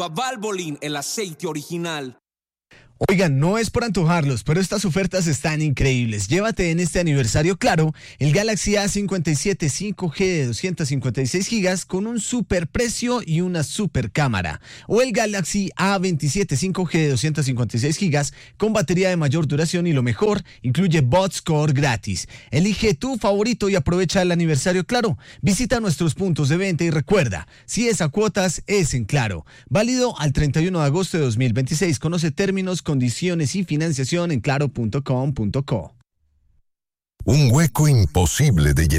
Valvoline, el aceite original. Oigan, no es por antojarlos, pero estas ofertas están increíbles. Llévate en este aniversario Claro el Galaxy A57 5G de 256 GB con un super precio y una super cámara. O el Galaxy A27 5G de 256 GB con batería de mayor duración y lo mejor, incluye Bots Core gratis. Elige tu favorito y aprovecha el aniversario Claro. Visita nuestros puntos de venta y recuerda, si es a cuotas, es en Claro. Válido al 31 de agosto de 2026. Conoce términos, condiciones y financiación en claro.com.co. Un hueco imposible de llenar.